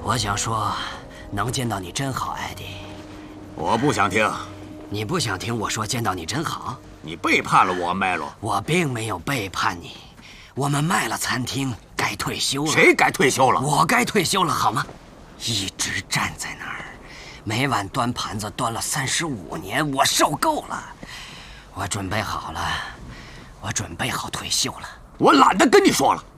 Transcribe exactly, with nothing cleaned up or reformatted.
我想说，能见到你真好，艾迪。 我不想听。 你不想听我说见到你真好？ 你背叛了我，麦罗。 我并没有背叛你。我们卖了餐厅，该退休了。 谁该退休了？ 我该退休了，好吗？一直站在那儿，每晚端盘子端了三十五年，我受够了。我准备好了，我准备好退休了。 我懒得跟你说了。